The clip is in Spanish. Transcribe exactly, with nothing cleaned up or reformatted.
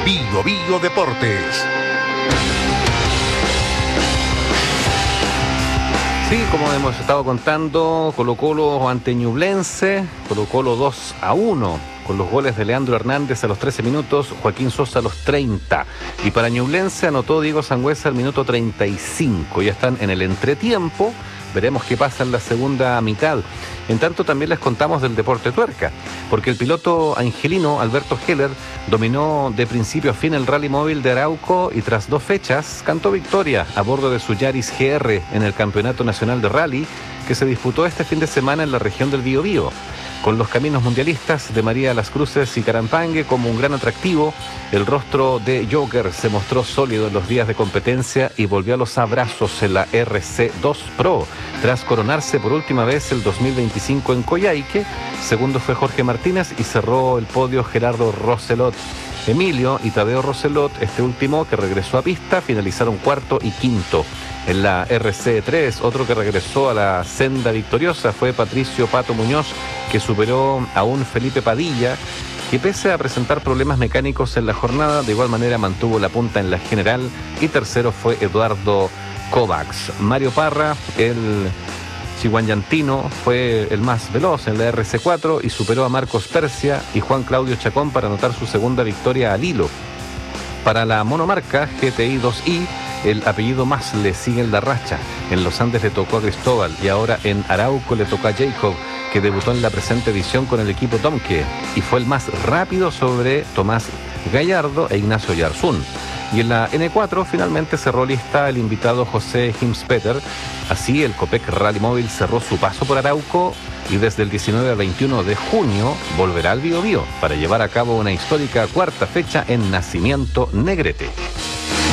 Bio Bio Deportes. Sí, como hemos estado contando, Colo-Colo ante Ñublense, Colo-Colo dos a uno, con los goles de Leandro Hernández a los trece minutos, Joaquín Sosa a los treinta. Y para Ñublense anotó Diego Sangüesa al minuto treinta y cinco. Ya están en el entretiempo, veremos qué pasa en la segunda mitad. En tanto, también les contamos del Deporte Tuerca, porque el piloto angelino Alberto Heller dominó de principio a fin el rally móvil de Arauco y tras dos fechas cantó victoria a bordo de su Yaris G R en el Campeonato Nacional de Rally que se disputó este fin de semana en la región del Biobío. Con los caminos mundialistas de María de las Cruces y Carampangue como un gran atractivo, el rostro de Joker se mostró sólido en los días de competencia y volvió a los abrazos en la R C dos Pro, tras coronarse por última vez el dos mil veinticinco en Coyhaique. Segundo fue Jorge Martínez y cerró el podio Gerardo Roselot. Emilio y Tadeo Roselot, este último que regresó a pista, finalizaron cuarto y quinto. En la R C tres, otro que regresó a la senda victoriosa fue Patricio Pato Muñoz, que superó a un Felipe Padilla, que pese a presentar problemas mecánicos en la jornada, de igual manera mantuvo la punta en la general, y tercero fue Eduardo Kovacs. Mario Parra, el chihuanyantino, fue el más veloz en la R C cuatro y superó a Marcos Persia y Juan Claudio Chacón para anotar su segunda victoria al hilo. Para la monomarca G T I dos I, el apellido más le sigue en la racha. En Los Andes le tocó a Cristóbal y ahora en Arauco le tocó a Jacob, que debutó en la presente edición con el equipo Domke y fue el más rápido sobre Tomás Gallardo e Ignacio Yarzún. Y en la N cuatro finalmente cerró lista el invitado José Himspeter. Así el Copec Rally Móvil cerró su paso por Arauco y desde el diecinueve al veintiuno de junio volverá al Biobío para llevar a cabo una histórica cuarta fecha en Nacimiento Negrete.